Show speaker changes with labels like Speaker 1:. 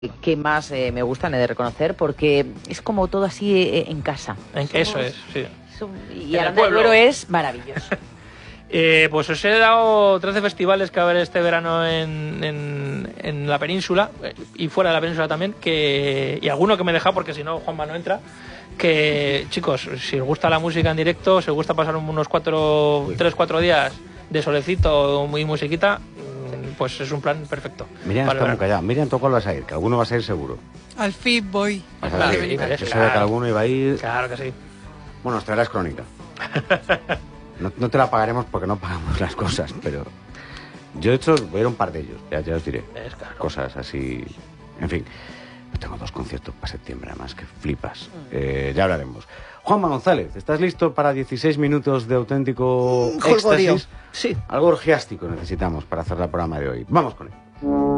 Speaker 1: que más me gustan, he de reconocer, porque es como todo así en casa.
Speaker 2: Eso es, sí.
Speaker 1: Y Aranda de Duero es maravilloso.
Speaker 2: Pues os he dado 13 festivales que va a haber este verano en la península y fuera de la península también, y alguno que me he dejado porque si no Juanma no entra. Que chicos, si os gusta la música en directo, si os gusta pasar unos 3-4 días de solecito y musiquita, pues es un plan perfecto.
Speaker 3: Miriam está muy callada. Miriam, ¿tú cuál vas a ir? Que alguno vas a ir seguro.
Speaker 4: Al fin voy.
Speaker 3: Claro, yo sabía que alguno iba a ir.
Speaker 2: Claro que sí.
Speaker 3: Bueno, esta era es crónica. No te la pagaremos porque no pagamos las cosas, pero yo de hecho voy a ir a un par de ellos, ya os diré.
Speaker 2: Claro.
Speaker 3: Cosas así, en fin. Tengo 2 conciertos para septiembre, además, que flipas. Ya hablaremos. Juanma González, ¿estás listo para 16 minutos de auténtico éxtasis?
Speaker 1: Sí.
Speaker 3: Algo orgiástico necesitamos para hacer el programa de hoy. Vamos con él.